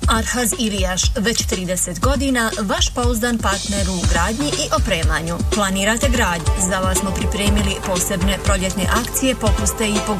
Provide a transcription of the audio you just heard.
Arhaz Ilijaš, već 30 godina, vaš pouzdan partner u gradnji i opremanju. Planirate gradnju? Za vas smo pripremili posebne proljetne akcije, popuste i pogodnosti